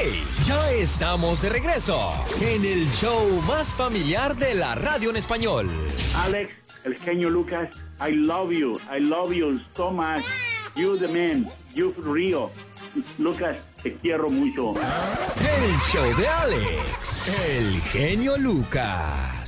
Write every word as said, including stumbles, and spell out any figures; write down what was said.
Ya estamos de regreso en el show más familiar de la radio en español. Alex, el genio Lucas, I love you, I love you so much. You the man, you Río. Lucas, te quiero mucho. El show de Alex, el genio Lucas.